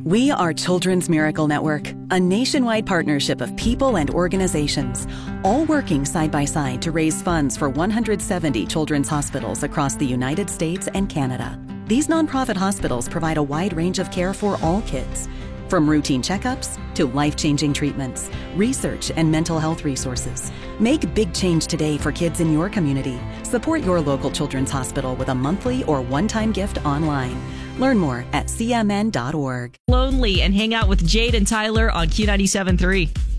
We are Children's Miracle Network, a nationwide partnership of people and organizations, all working side by side to raise funds for 170 children's hospitals across the United States and Canada. These nonprofit hospitals provide a wide range of care for all kids, from routine checkups to life-changing treatments, research, and mental health resources. Make big change today for kids in your community. Support your local children's hospital with a monthly or one-time gift online. Learn more at cmn.org. Lonely and hang out with Jade and Tyler on Q97.3.